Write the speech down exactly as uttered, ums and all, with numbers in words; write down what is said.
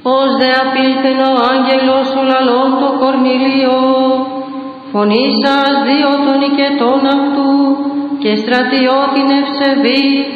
Ως δε απήλθεν ο άγγελος ο λαλών το Κορνήλιο, φωνήσας δύο των οικετών αυτού και στρατιώτην ευσεβή